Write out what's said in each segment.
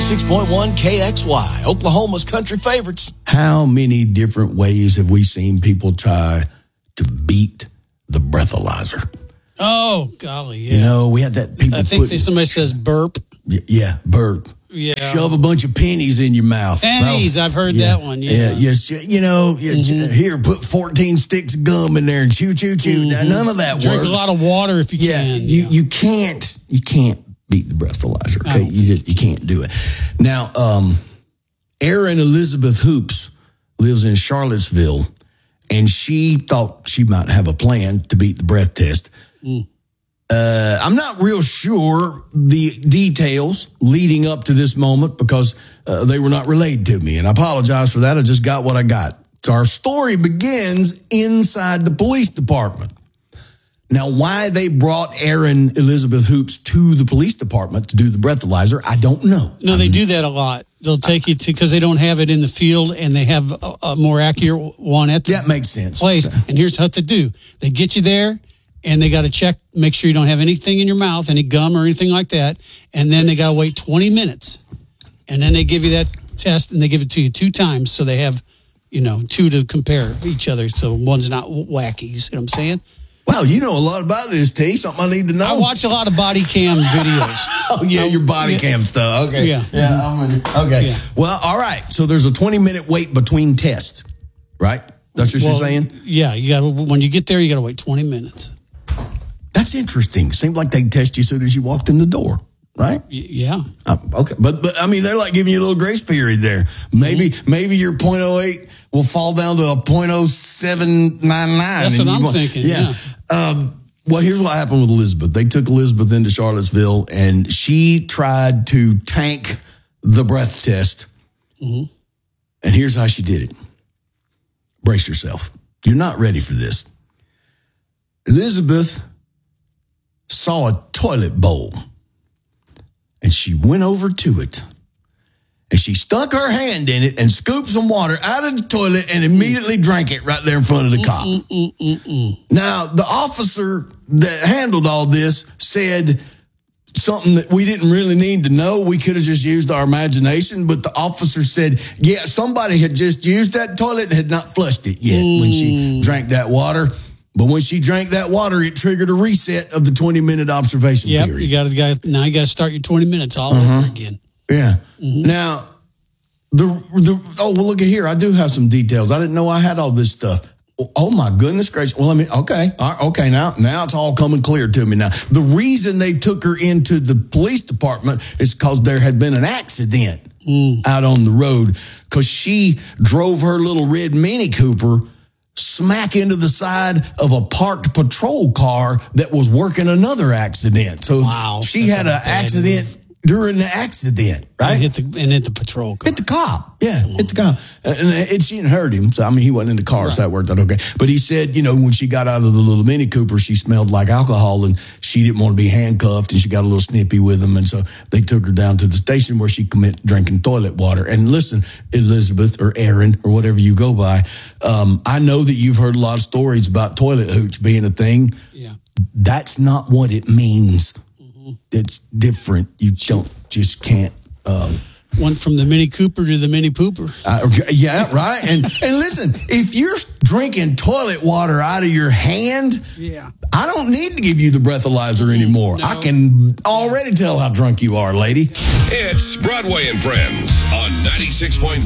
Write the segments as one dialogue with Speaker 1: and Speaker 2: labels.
Speaker 1: 96.1 KXY, Oklahoma's country favorites.
Speaker 2: How many different ways have we seen people try to beat the breathalyzer?
Speaker 3: Oh, golly, yeah.
Speaker 2: You know, we had that people
Speaker 3: I think somebody says burp.
Speaker 2: Yeah, burp.
Speaker 3: Yeah.
Speaker 2: Shove a bunch of pennies in your mouth.
Speaker 3: Pennies, I've heard that one, yeah.
Speaker 2: Yes, you know, here, put 14 sticks of gum in there and chew. Now, none of that works.
Speaker 3: Drink a lot of water if you can.
Speaker 2: You can't beat the breathalyzer, okay? You can't do it. Now, Erin Elizabeth Hoops lives in Charlottesville, and she thought she might have a plan to beat the breath test. I'm not real sure the details leading up to this moment because they were not relayed to me, and I apologize for that. I just got what I got. So our story begins inside the police department. Now, why they brought Erin Elizabeth Hoops to the police department to do the breathalyzer, I don't know.
Speaker 3: No, they do that a lot. They'll take you to, because they don't have it in the field and they have a more accurate one at the
Speaker 2: that makes sense.
Speaker 3: place.
Speaker 2: Okay.
Speaker 3: And here's what they do. They get you there and they got to check, make sure you don't have anything in your mouth, any gum or anything like that. And then they got to wait 20 minutes. And then they give you that test and they give it to you 2 times. So they have, 2 to compare each other. So one's not wacky. You see what I'm saying?
Speaker 2: Wow, you know a lot about this, T. Something I need to know.
Speaker 3: I watch a lot of body cam videos.
Speaker 2: Oh, yeah, your body cam stuff. Okay.
Speaker 3: Yeah.
Speaker 2: Okay.
Speaker 3: Yeah.
Speaker 2: Well, all right. So there's a 20-minute wait between tests, right? That's what you're saying?
Speaker 3: Yeah. When you get there, you got to wait 20 minutes.
Speaker 2: That's interesting. Seemed like they'd test you as soon as you walked in the door, right?
Speaker 3: Yeah.
Speaker 2: Okay. But I mean, they're like giving you a little grace period there. Maybe your .08 will fall down to a .0799.
Speaker 3: That's what I'm thinking. Yeah.
Speaker 2: Well, here's what happened with Elizabeth. They took Elizabeth into Charlottesville, and she tried to tank the breath test. Mm-hmm. And here's how she did it. Brace yourself. You're not ready for this. Elizabeth saw a toilet bowl, and she went over to it. And she stuck her hand in it and scooped some water out of the toilet and immediately drank it right there in front of the cop. Now, the officer that handled all this said something that we didn't really need to know. We could have just used our imagination. But the officer said, yeah, somebody had just used that toilet and had not flushed it yet when she drank that water. But when she drank that water, it triggered a reset of the 20-minute observation period.
Speaker 3: Now you got to start your 20 minutes all over again.
Speaker 2: Yeah. Mm-hmm. Now, look at here. I do have some details. I didn't know I had all this stuff. Oh my goodness gracious. Well, okay. Now it's all coming clear to me now. The reason they took her into the police department is because there had been an accident out on the road because she drove her little red Mini Cooper smack into the side of a parked patrol car that was working another accident. So she had an accident during the accident, right?
Speaker 3: And hit the patrol car.
Speaker 2: Hit the cop. Yeah, hit the cop. And she didn't hurt him. So, I mean, he wasn't in the car, so that worked out okay. But he said, when she got out of the little Mini Cooper, she smelled like alcohol and she didn't want to be handcuffed and she got a little snippy with him. And so they took her down to the station where she committed drinking toilet water. And listen, Elizabeth or Erin or whatever you go by, I know that you've heard a lot of stories about toilet hooch being a thing.
Speaker 3: Yeah.
Speaker 2: That's not what it means. It's different. You just can't.
Speaker 3: Went from the Mini Cooper to the Mini Pooper.
Speaker 2: Yeah, right. And listen, if you're drinking toilet water out of your hand, I don't need to give you the breathalyzer anymore. I can already tell how drunk you are, lady.
Speaker 4: It's Broadway and Friends on 96.1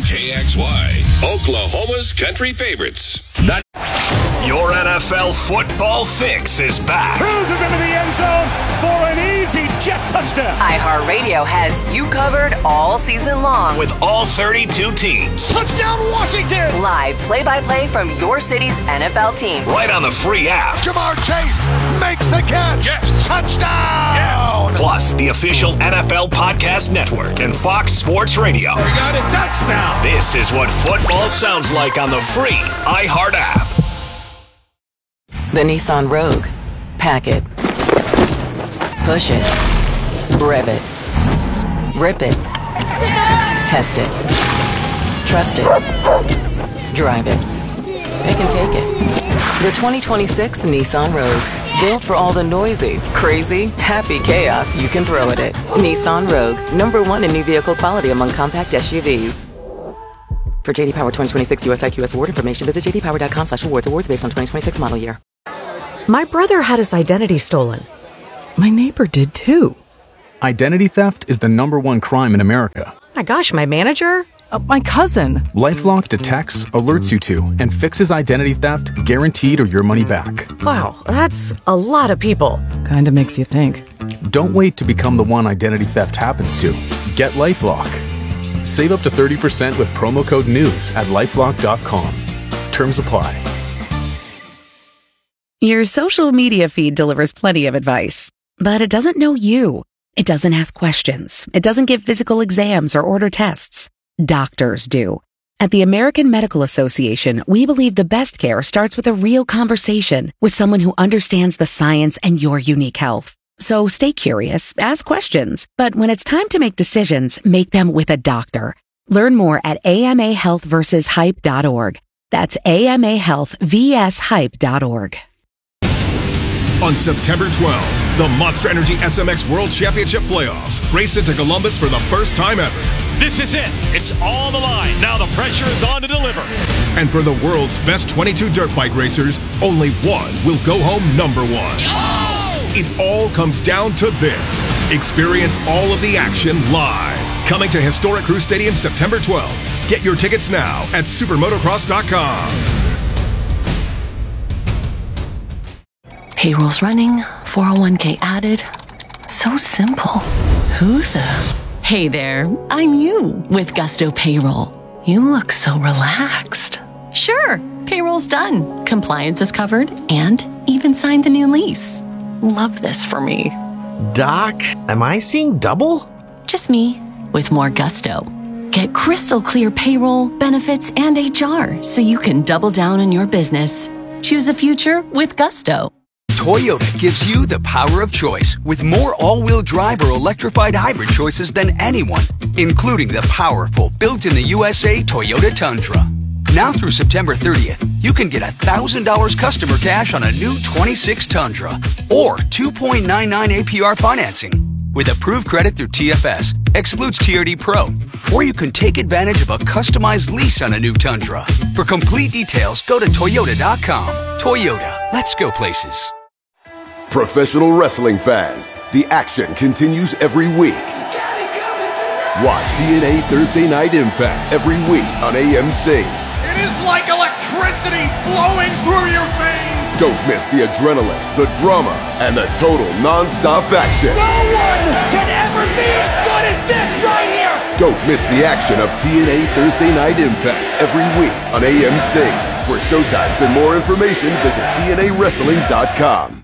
Speaker 4: KXY, Oklahoma's country favorites.
Speaker 5: Your NFL football fix is back.
Speaker 6: Cruises into the end zone for an easy jet touchdown.
Speaker 7: iHeartRadio has you covered all season long.
Speaker 5: With all 32 teams.
Speaker 6: Touchdown Washington!
Speaker 7: Live play-by-play from your city's NFL team.
Speaker 5: Right on the free app.
Speaker 6: Ja'Marr Chase makes the catch. Yes. Touchdown!
Speaker 5: Yes. Plus, the official NFL Podcast Network and Fox Sports Radio.
Speaker 6: We got a touchdown!
Speaker 5: This is what football sounds like on the free iHeart app.
Speaker 8: The Nissan Rogue. Pack it. Push it. Rev it. Rip it. Test it. Trust it. Drive it. Pick and take it. The 2026 Nissan Rogue. Built for all the noisy, crazy, happy chaos you can throw at it. Nissan Rogue, #1 in new vehicle quality among compact SUVs. For JD Power 2026 US IQS award information, visit jdpower.com/awards. Awards based on 2026 model year.
Speaker 9: My brother had his identity stolen. My neighbor did too.
Speaker 10: Identity theft is the #1 crime in America.
Speaker 9: My gosh, my manager? My cousin.
Speaker 10: LifeLock detects, alerts you to, and fixes identity theft guaranteed or your money back.
Speaker 9: Wow, that's a lot of people. Kinda makes you think.
Speaker 10: Don't wait to become the one identity theft happens to. Get LifeLock. Save up to 30% with promo code NEWS at LifeLock.com. Terms apply.
Speaker 11: Your social media feed delivers plenty of advice, but it doesn't know you. It doesn't ask questions. It doesn't give physical exams or order tests. Doctors do. At the American Medical Association, we believe the best care starts with a real conversation with someone who understands the science and your unique health. So stay curious, ask questions, but when it's time to make decisions, make them with a doctor. Learn more at amahealthversushype.org. That's amahealthvshype.org.
Speaker 12: On September 12th, the Monster Energy SMX World Championship Playoffs race into Columbus for the first time ever.
Speaker 5: This is it. It's on the line. Now the pressure is on to deliver.
Speaker 12: And for the world's best 22 dirt bike racers, only one will go home #1. Oh! It all comes down to this. Experience all of the action live. Coming to Historic Crew Stadium September 12th. Get your tickets now at supermotocross.com.
Speaker 13: Payroll's running, 401k added. So simple. Who the? Hey there, I'm you with Gusto Payroll. You look so relaxed. Sure, payroll's done. Compliance is covered and even signed the new lease. Love this for me.
Speaker 14: Doc, am I seeing double?
Speaker 13: Just me with more gusto. Get crystal clear payroll, benefits, and HR so you can double down on your business. Choose a future with Gusto.
Speaker 15: Toyota gives you the power of choice with more all-wheel drive or electrified hybrid choices than anyone, including the powerful built-in-the-USA Toyota Tundra. Now through September 30th, you can get $1,000 customer cash on a new 26 Tundra or 2.99 APR financing with approved credit through TFS, excludes TRD Pro, or you can take advantage of a customized lease on a new Tundra. For complete details, go to Toyota.com. Toyota, let's go places.
Speaker 16: Professional wrestling fans, the action continues every week. Watch TNA Thursday Night Impact every week on AMC.
Speaker 6: It is like electricity flowing through your veins.
Speaker 16: Don't miss the adrenaline, the drama, and the total non-stop action.
Speaker 6: No one can ever be as good as this right here.
Speaker 16: Don't miss the action of TNA Thursday Night Impact every week on AMC. For showtimes and more information, visit TNAWrestling.com.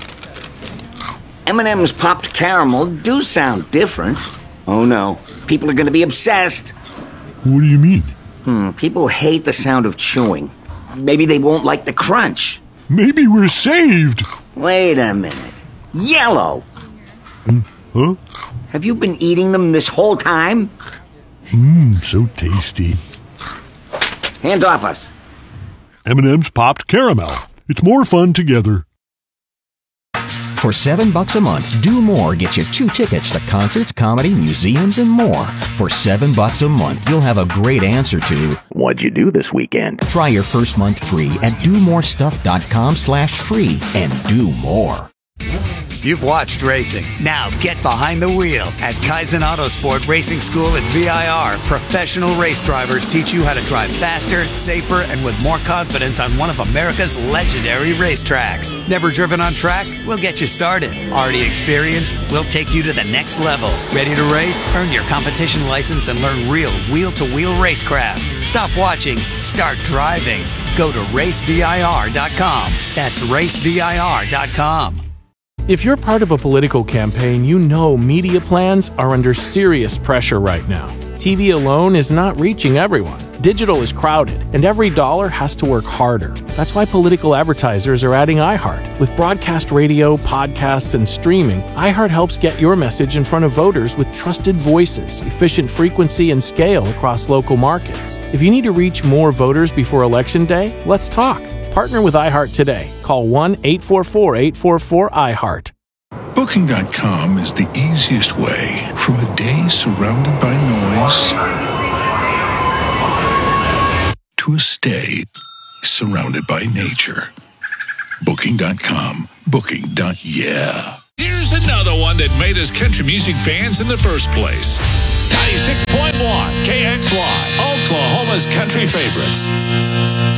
Speaker 17: M&M's popped caramel do sound different. Oh no, people are going to be obsessed.
Speaker 18: What do you mean?
Speaker 17: People hate the sound of chewing. Maybe they won't like the crunch.
Speaker 18: Maybe we're saved.
Speaker 17: Wait a minute. Yellow.
Speaker 18: Huh?
Speaker 17: Have you been eating them this whole time?
Speaker 18: So tasty.
Speaker 17: Hands off us.
Speaker 18: M&M's popped caramel. It's more fun together.
Speaker 19: For $7 a month, Do More gets you 2 tickets to concerts, comedy, museums, and more. For $7 a month, you'll have a great answer to
Speaker 20: what'd you do this weekend?
Speaker 19: Try your first month free at domorestuff.com/free and do more.
Speaker 21: You've watched racing. Now get behind the wheel at Kaizen Autosport Racing School at VIR. Professional race drivers teach you how to drive faster, safer, and with more confidence on one of America's legendary racetracks. Never driven on track? We'll get you started. Already experienced? We'll take you to the next level. Ready to race? Earn your competition license and learn real wheel-to-wheel racecraft. Stop watching. Start driving. Go to racevir.com. That's racevir.com.
Speaker 22: If you're part of a political campaign, you know media plans are under serious pressure right now. TV alone is not reaching everyone. Digital is crowded, and every dollar has to work harder. That's why political advertisers are adding iHeart. With broadcast radio, podcasts, and streaming, iHeart helps get your message in front of voters with trusted voices, efficient frequency, and scale across local markets. If you need to reach more voters before Election Day, let's talk. Partner with iHeart today. Call 1-844-844-iHeart.
Speaker 1: Booking.com is the easiest way from a day surrounded by noise to a stay surrounded by nature. Booking.com. Booking.yeah.
Speaker 3: Here's another one that made us country music fans in the first place. 96.1 KXY, Oklahoma's country favorites.